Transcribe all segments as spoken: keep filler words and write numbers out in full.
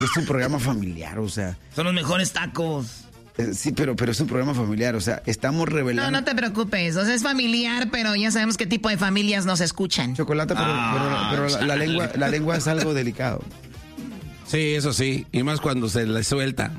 Es un programa familiar, o sea. Son los mejores tacos. Eh, sí, pero, pero es un programa familiar, o sea, estamos revelando... No, no te preocupes, o sea, es familiar, pero ya sabemos qué tipo de familias nos escuchan. Chocolate, pero, ah, pero, pero la, la, lengua, la lengua es algo delicado. Sí, eso sí, y más cuando se le suelta.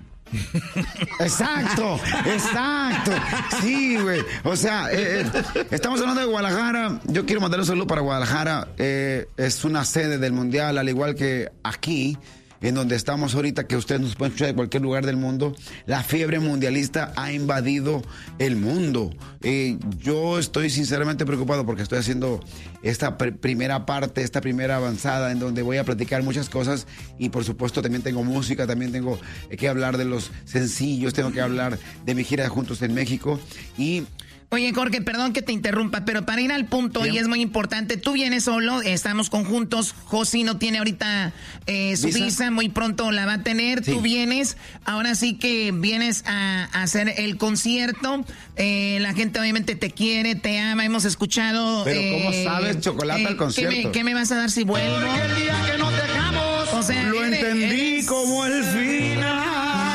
Exacto, exacto. Sí, güey. O sea, eh, estamos hablando de Guadalajara. Yo quiero mandar un saludo para Guadalajara. Eh, es una sede del Mundial, al igual que aquí, en donde estamos ahorita, que ustedes nos pueden escuchar de cualquier lugar del mundo. La fiebre mundialista ha invadido el mundo. Eh, yo estoy sinceramente preocupado porque estoy haciendo esta pr- primera parte, esta primera avanzada, en donde voy a platicar muchas cosas y por supuesto también tengo música, también tengo que hablar de los sencillos, tengo que hablar de mi gira de Juntos en México y... Oye, Jorge, perdón que te interrumpa, pero para ir al punto, Bien. y es muy importante, tú vienes solo, estamos conjuntos, Josi no tiene ahorita eh, su ¿Visa? visa, muy pronto la va a tener, sí. Tú vienes, ahora sí que vienes a, a hacer el concierto, eh, la gente obviamente te quiere, te ama, hemos escuchado... Pero eh, ¿cómo sabes, Chocolate, eh, al concierto? ¿qué me, ¿Qué me vas a dar si vuelvo? Porque el día que nos dejamos, o sea, lo eres, entendí eres, como el final.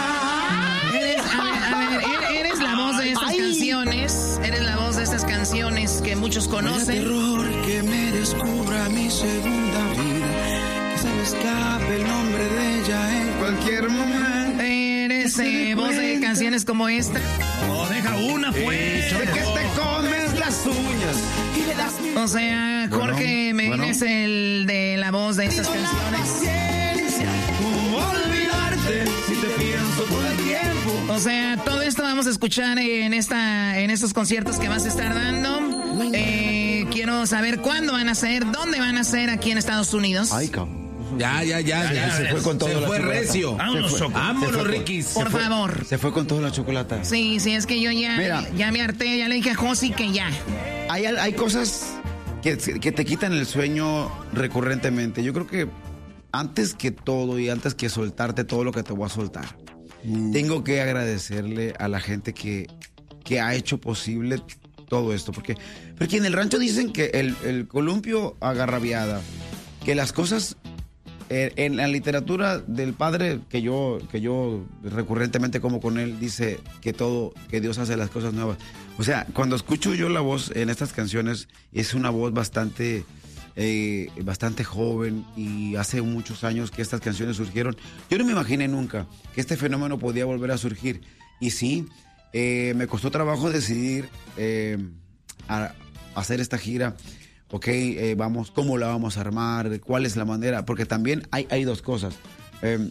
Eres, a ver, a ver, eres la voz de estas Ay. canciones... Eres la voz de estas canciones que muchos conocen. Terror que me descubra mi segunda vida, que se me escape el nombre de ella en cualquier momento. Eres eh, voz de canciones como esta. Oh, deja una, pues. De que te comes las uñas y le das mi... O sea, Jorge bueno, Medina bueno. es el de la voz de estas canciones. ¿Cómo olvidarte si te pienso todo el tiempo? O sea, todo esto vamos a escuchar en esta, en estos conciertos que vas a estar dando. Eh, quiero saber cuándo van a ser, dónde van a ser aquí en Estados Unidos. Ay, cabrón. Ya, ya, ya, ya, ya. Se fue con todo. Se fue recio. Vámonos, vámonos, Ricky. Por fue, favor. Se fue con toda la chocolata. Sí, sí, es que yo ya, Mira, ya me harté, ya le dije a Josi que ya. Hay, hay cosas que, que te quitan el sueño recurrentemente. Yo creo que antes que todo y antes que soltarte todo lo que te voy a soltar, mm. tengo que agradecerle a la gente que, que ha hecho posible todo esto. Porque, porque en el rancho dicen que el, el columpio agarra viada, que las cosas... En la literatura del padre que yo que yo recurrentemente como con él, dice que todo, que Dios hace las cosas nuevas. O sea, cuando escucho yo la voz en estas canciones, es una voz bastante eh, bastante joven y hace muchos años que estas canciones surgieron. Yo no me imaginé nunca que este fenómeno podía volver a surgir. Y sí, eh, me costó trabajo decidir eh, a, a hacer esta gira. Ok, eh, vamos, ¿cómo la vamos a armar? ¿Cuál es la manera? Porque también hay, hay dos cosas. Eh,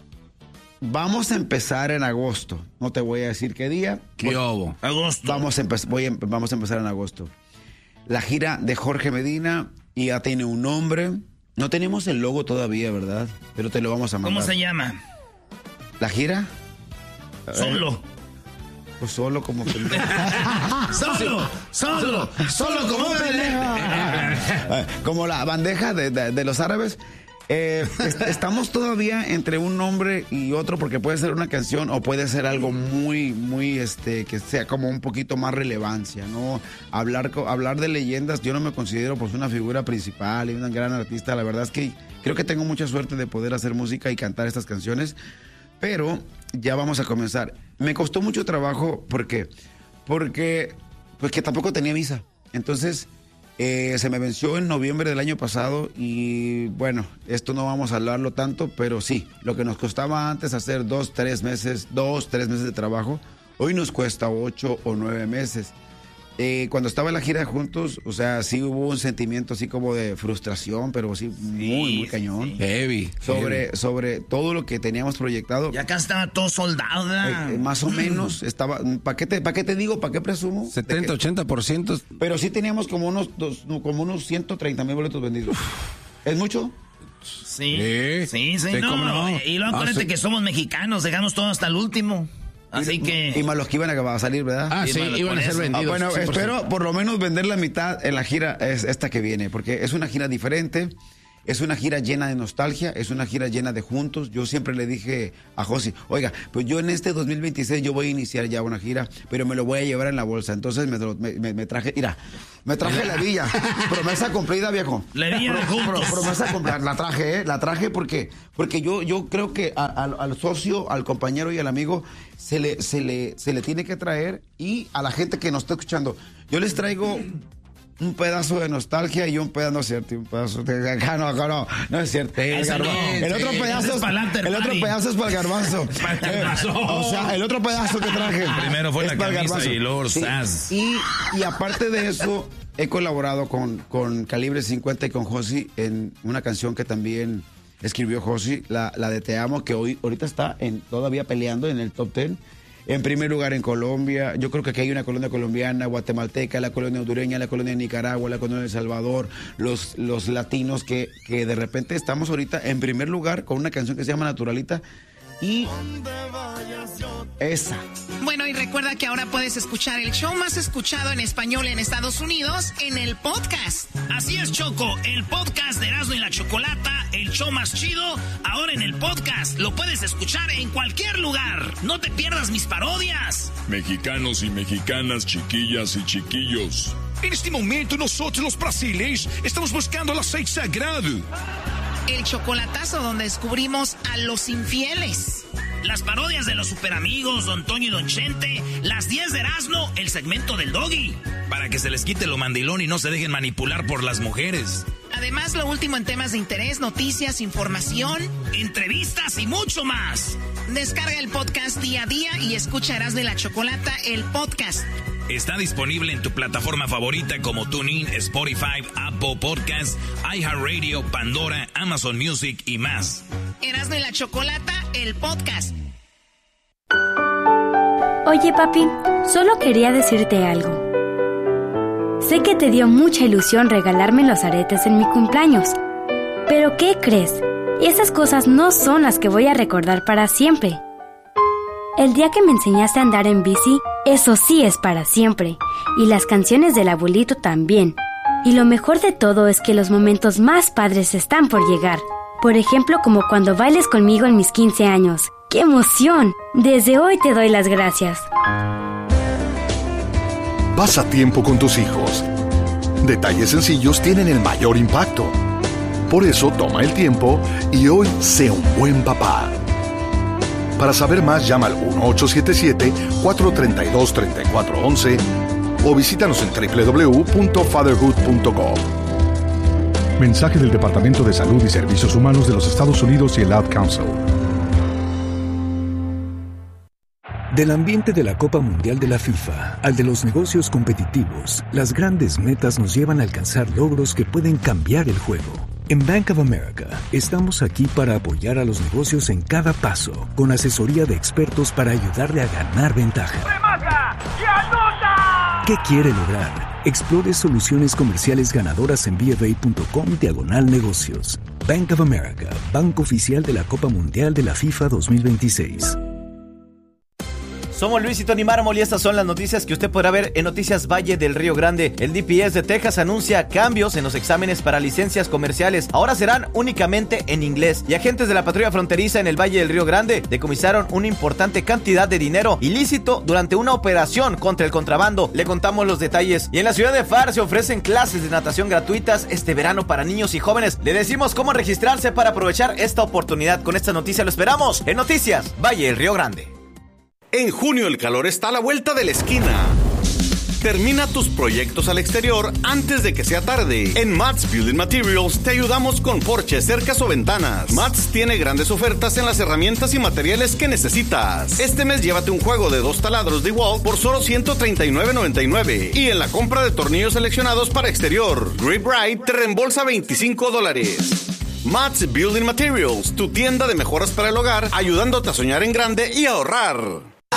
vamos a empezar en agosto. No te voy a decir qué día. ¿Qué hubo? Agosto. Vamos a, empe- voy a, vamos a empezar en agosto. La gira de Jorge Medina y ya tiene un nombre. No tenemos el logo todavía, ¿verdad? Pero te lo vamos a mandar. ¿Cómo se llama? ¿La gira? Solo. Pues solo como pendejo. solo, solo, solo como pendejo. Como la bandeja de, de, de los árabes. Eh, est- estamos todavía entre un nombre y otro porque puede ser una canción o puede ser algo muy, muy, este, que sea como un poquito más relevancia, ¿no? Hablar, hablar de leyendas, yo no me considero pues una figura principal y una gran artista. La verdad es que creo que tengo mucha suerte de poder hacer música y cantar estas canciones. Pero ya vamos a comenzar. Me costó mucho trabajo porque, porque, pues que tampoco tenía visa. Entonces, eh, se me venció en noviembre del año pasado y bueno, esto no vamos a hablarlo tanto, pero sí, lo que nos costaba antes hacer dos, tres meses, dos, tres meses de trabajo, hoy nos cuesta ocho o nueve meses. Eh, cuando estaba en la gira juntos, o sea, sí hubo un sentimiento así como de frustración, pero sí, sí muy, muy cañón. Sí. Heavy. Sobre, heavy. sobre todo lo que teníamos proyectado. Ya acá estaba todo soldado. Eh, eh, más o menos, estaba, ¿para qué te, para qué te digo? ¿Para qué presumo? setenta, ochenta por ciento. Pero sí teníamos como unos, dos, como unos ciento treinta mil boletos vendidos. ¿Es mucho? Sí, sí, sí, sí, sí no, no. Y luego acuérdate ah, sí. que somos mexicanos, dejamos todo hasta el último. Así y, que... Y más los que iban a salir, ¿verdad? Ah, y sí, iban a ser vendidos. Ah, bueno, cien por ciento. espero por lo menos vender la mitad en la gira es esta que viene, porque es una gira diferente. Es una gira llena de nostalgia, es una gira llena de juntos. Yo siempre le dije a Josi, oiga, pues yo en este dos mil veintiséis yo voy a iniciar ya una gira, pero me lo voy a llevar en la bolsa. Entonces me, me, me traje, mira, me traje la villa. Promesa cumplida, viejo. La villa de juntos. Promesa cumplida, la traje, ¿eh? La traje porque, porque yo, yo creo que a, a, al socio, al compañero y al amigo se le, se, le, se le tiene que traer, y a la gente que nos está escuchando, yo les traigo un pedazo de nostalgia y un pedazo, no es cierto, un pedazo de acá no, acá no, no es cierto. El, no, el otro pedazo es, es el otro pedazo es para el garbanzo. Para el garbanzo. Eh, o sea, el otro pedazo que traje. Primero fue la camisa y luego sí. Saz. Y, y aparte de eso, he colaborado con, con Calibre cincuenta y con Josi en una canción que también escribió Josi, la, la de Te Amo, que hoy ahorita está en, todavía peleando en el top ten. En primer lugar en Colombia, yo creo que aquí hay una colonia colombiana, guatemalteca, la colonia hondureña, la colonia de Nicaragua, la colonia de El Salvador, los, los latinos que, que de repente estamos ahorita en primer lugar con una canción que se llama Naturalita. Y esa. Bueno, y recuerda que ahora puedes escuchar el show más escuchado en español en Estados Unidos en el podcast. Así es, Choco, el podcast de Erasmo y la Chocolata, el show más chido, ahora en el podcast. Lo puedes escuchar en cualquier lugar. No te pierdas mis parodias. Mexicanos y mexicanas, chiquillas y chiquillos. En este momento nosotros los brasileños estamos buscando el aceite sagrado. El chocolatazo donde descubrimos a los infieles. Las parodias de los superamigos, Don Toño y Don Chente. Las diez de Erasmo, el segmento del Doggy. Para que se les quite lo mandilón y no se dejen manipular por las mujeres. Además, lo último en temas de interés, noticias, información, entrevistas y mucho más. Descarga el podcast día a día y escucha Erasmo y la Chocolata, el podcast. Está disponible en tu plataforma favorita como TuneIn, Spotify, Apple Podcasts, iHeartRadio, Pandora, Amazon Music y más. Erasmo y la Chocolata, el podcast. Oye, papi, solo quería decirte algo. Sé que te dio mucha ilusión regalarme los aretes en mi cumpleaños. Pero ¿qué crees? Esas cosas no son las que voy a recordar para siempre. El día que me enseñaste a andar en bici, eso sí es para siempre. Y las canciones del abuelito también. Y lo mejor de todo es que los momentos más padres están por llegar. Por ejemplo, como cuando bailes conmigo en mis quince años. ¡Qué emoción! Desde hoy te doy las gracias. Pasa tiempo con tus hijos. Detalles sencillos tienen el mayor impacto. Por eso toma el tiempo y hoy sé un buen papá. Para saber más, llama al uno ocho siete siete, cuatro tres dos, tres cuatro uno uno o visítanos en doble u doble u doble u punto fatherhood punto com. Mensaje del Departamento de Salud y Servicios Humanos de los Estados Unidos y el Ad Council. Del ambiente de la Copa Mundial de la FIFA al de los negocios competitivos, las grandes metas nos llevan a alcanzar logros que pueden cambiar el juego. En Bank of America, estamos aquí para apoyar a los negocios en cada paso, con asesoría de expertos para ayudarle a ganar ventaja. ¡Remata y anota! ¿Qué quiere lograr? Explore soluciones comerciales ganadoras en b f a punto com diagonal negocios. Bank of America, banco oficial de la Copa Mundial de la FIFA dos mil veintiséis. Somos Luis y Tony Mármol y estas son las noticias que usted podrá ver en Noticias Valle del Río Grande. El D P S de Texas anuncia cambios en los exámenes para licencias comerciales. Ahora serán únicamente en inglés. Y agentes de la patrulla fronteriza en el Valle del Río Grande decomisaron una importante cantidad de dinero ilícito durante una operación contra el contrabando. Le contamos los detalles. Y en la ciudad de F A R se ofrecen clases de natación gratuitas este verano para niños y jóvenes. Le decimos cómo registrarse para aprovechar esta oportunidad. Con esta noticia lo esperamos en Noticias Valle del Río Grande. En junio el calor está a la vuelta de la esquina. Termina tus proyectos al exterior antes de que sea tarde. En Mats Building Materials te ayudamos con porches, cercas o ventanas. Mats tiene grandes ofertas en las herramientas y materiales que necesitas. Este mes llévate un juego de dos taladros de DeWalt por solo ciento treinta y nueve noventa y nueve. Y en la compra de tornillos seleccionados para exterior, Grip Ride te reembolsa veinticinco dólares. Mats Building Materials, tu tienda de mejoras para el hogar, ayudándote a soñar en grande y ahorrar.